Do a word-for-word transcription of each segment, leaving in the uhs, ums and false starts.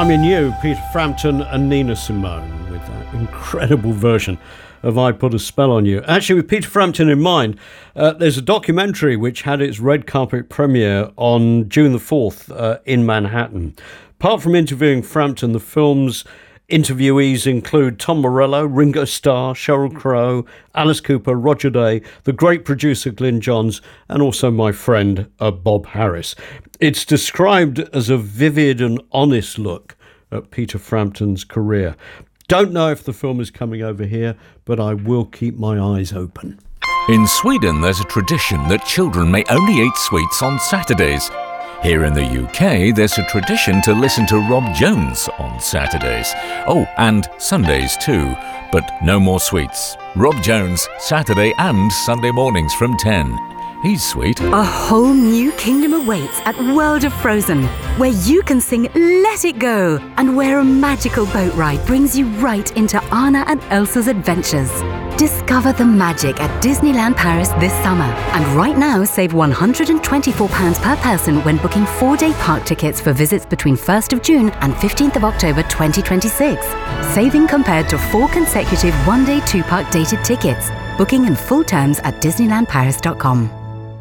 Damien New, Peter Frampton and Nina Simone with that incredible version of I Put a Spell on You. Actually, with Peter Frampton in mind, uh, there's a documentary which had its red carpet premiere on June the fourth uh, in Manhattan. Apart from interviewing Frampton, the film's interviewees include Tom Morello, Ringo Starr, Sheryl Crow, Alice Cooper, Roger Day, the great producer Glyn Johns, and also my friend uh, Bob Harris. It's described as a vivid and honest look at Peter Frampton's career. Don't know if the film is coming over here, but I will keep my eyes open. In Sweden, there's a tradition that children may only eat sweets on Saturdays. Here in the U K, there's a tradition to listen to Rob Jones on Saturdays. Oh, and Sundays too, but no more sweets. Rob Jones, Saturday and Sunday mornings from ten. He's sweet. A whole new kingdom awaits at World of Frozen, where you can sing Let It Go, and where a magical boat ride brings you right into Anna and Elsa's adventures. Discover the magic at Disneyland Paris this summer. And right now, save one hundred twenty-four pounds per person when booking four-day park tickets for visits between first of June and fifteenth of October twenty twenty-six. Saving compared to four consecutive one-day two-park dated tickets. Booking and full terms at disneyland paris dot com.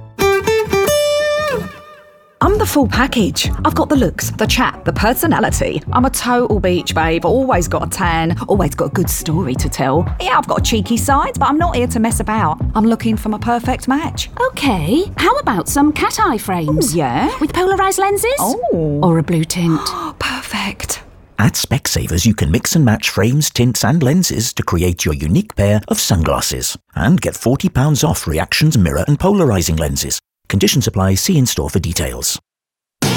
I'm the full package. I've got the looks, the chat, the personality. I'm a total beach babe, always got a tan, always got a good story to tell. Yeah, I've got a cheeky side, but I'm not here to mess about. I'm looking for my perfect match. Okay, how about some cat eye frames? Ooh, yeah? With polarised lenses? Oh. Or a blue tint? Perfect. At Specsavers, you can mix and match frames, tints and lenses to create your unique pair of sunglasses. And get forty pounds off Reactions mirror and polarising lenses. Conditions apply. See in store for details.